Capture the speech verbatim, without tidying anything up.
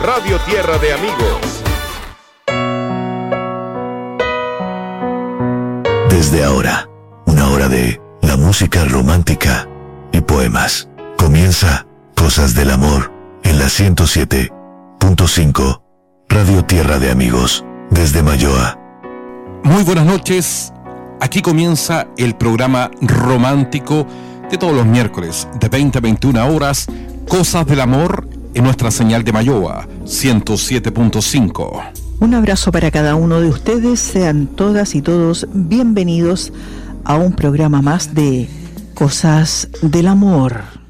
Radio Tierra de Amigos. Desde ahora, una hora de la música romántica y poemas. Comienza Cosas del Amor en la ciento siete punto cinco Radio Tierra de Amigos, desde Malloa. Muy buenas noches. Aquí comienza el programa romántico de todos los miércoles de veinte a veintiuna horas, Cosas del Amor en nuestra señal de Malloa, ciento siete punto cinco. Un abrazo para cada uno de ustedes. Sean todas y todos bienvenidos a un programa más de Cosas del Amor.